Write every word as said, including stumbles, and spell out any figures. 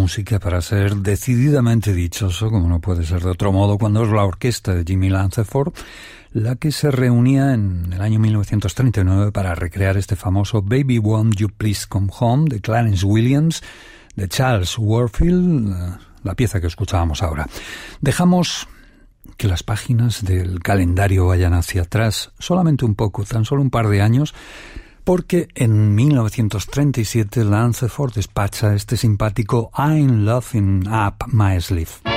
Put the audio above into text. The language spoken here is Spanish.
música para ser decididamente dichoso, como no puede ser de otro modo, cuando es la orquesta de Jimmy Lanceford la que se reunía en el año mil novecientos treinta y nueve para recrear este famoso Baby Won't You Please Come Home de Clarence Williams, de Charles Warfield, la pieza que escuchábamos ahora. Dejamos que las páginas del calendario vayan hacia atrás solamente un poco, tan solo un par de años, porque en mil novecientos treinta y siete Lanceford despacha este simpático I'm Laughing Up My Sleeve.